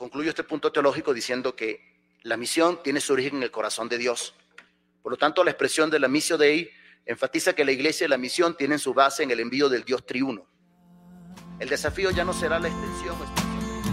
concluyo este punto teológico diciendo que la misión tiene su origen en el corazón de Dios. Por lo tanto, la expresión de la Missio Dei enfatiza que la iglesia y la misión tienen su base en el envío del Dios triuno. El desafío ya no será la extensión o expansión